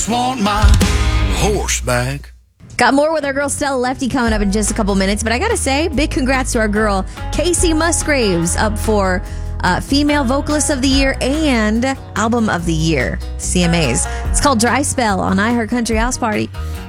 just want my horse back. Got more with our girl Stella Lefty coming up in just a couple minutes. But I got to say, big congrats to our girl Casey Musgraves, up for Female Vocalist of the Year and Album of the Year, CMAs. It's called Dry Spell on iHeart Country House Party.